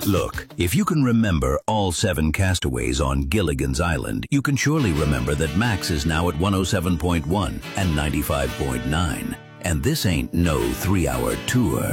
Look, if you can remember all 7 castaways on Gilligan's Island, you can surely remember that Max is now at 107.1 and 95.9. And this ain't no 3-hour tour.